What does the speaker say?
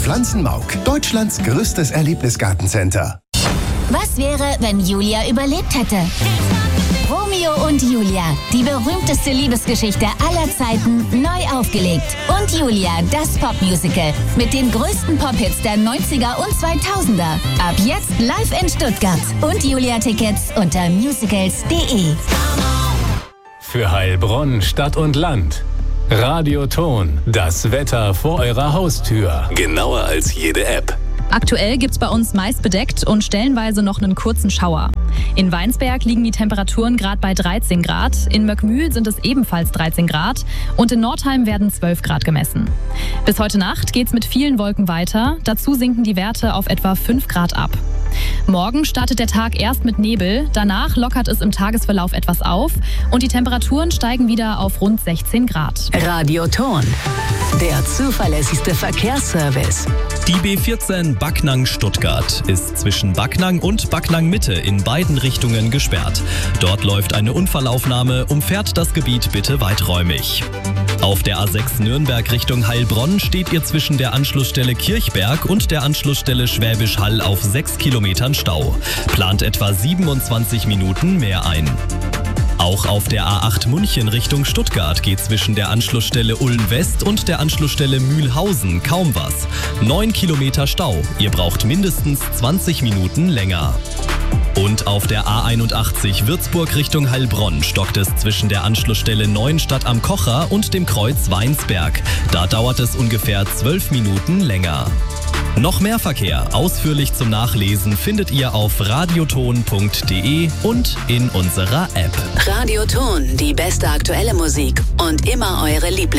Pflanzenmauk, Deutschlands größtes Erlebnisgartencenter. Was wäre, wenn Julia überlebt hätte? Romeo und Julia, die berühmteste Liebesgeschichte aller Zeiten, neu aufgelegt. Und Julia, das Popmusical mit den größten Pop-Hits der 90er und 2000er. Ab jetzt live in Stuttgart. Und Julia-Tickets unter musicals.de. Für Heilbronn, Stadt und Land. Radioton, das Wetter vor eurer Haustür. Genauer als jede App. Aktuell gibt's bei uns meist bedeckt und stellenweise noch einen kurzen Schauer. In Weinsberg liegen die Temperaturen gerade bei 13 Grad, in Möckmühl sind es ebenfalls 13 Grad und in Nordheim werden 12 Grad gemessen. Bis heute Nacht geht's mit vielen Wolken weiter, dazu sinken die Werte auf etwa 5 Grad ab. Morgen startet der Tag erst mit Nebel, danach lockert es im Tagesverlauf etwas auf und die Temperaturen steigen wieder auf rund 16 Grad. Radioton, der zuverlässigste Verkehrsservice. Die B14 Backnang-Stuttgart ist zwischen Backnang und Backnang-Mitte in beiden Richtungen gesperrt. Dort läuft eine Unfallaufnahme, umfährt das Gebiet bitte weiträumig. Auf der A6 Nürnberg Richtung Heilbronn steht ihr zwischen der Anschlussstelle Kirchberg und der Anschlussstelle Schwäbisch Hall auf 6 Kilometern Stau. Plant etwa 27 Minuten mehr ein. Auch auf der A8 München Richtung Stuttgart geht zwischen der Anschlussstelle Ulm West und der Anschlussstelle Mühlhausen kaum was. 9 Kilometer Stau. Ihr braucht mindestens 20 Minuten länger. Und auf der A81 Würzburg Richtung Heilbronn stockt es zwischen der Anschlussstelle Neuenstadt am Kocher und dem Kreuz Weinsberg. Da dauert es ungefähr 12 Minuten länger. Noch mehr Verkehr, ausführlich zum Nachlesen, findet ihr auf radioton.de und in unserer App. Radioton, die beste aktuelle Musik und immer eure Lieblings.